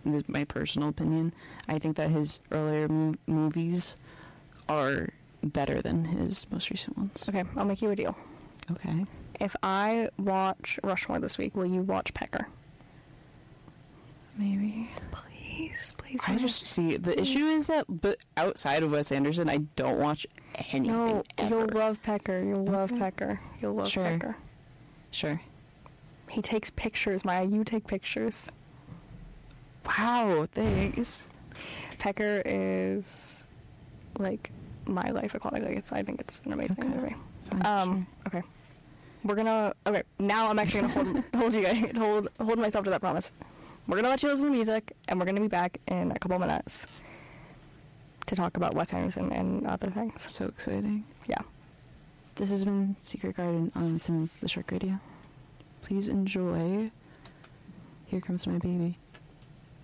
this is my personal opinion. I think that his earlier movies are better than his most recent ones. Okay, I'll make you a deal. Okay. If I watch Rushmore this week, will you watch Pecker? Maybe. Please. I just see the issue is that, but outside of Wes Anderson, I don't watch anything. No, ever. you'll love Pecker. You'll love Pecker. You'll love Sure. Pecker. Sure. He takes pictures, Maya. You take pictures. Wow, thanks. Pecker is like my life aquatic. I think it's an amazing movie. Fine, Okay. Okay, now I'm actually gonna hold myself to that promise. We're gonna let you listen to music, and we're gonna be back in a couple minutes to talk about Wes Anderson and other things. So exciting. Yeah. This has been Secret Garden on Simmons the Shark Radio. Please enjoy Here Comes My Baby.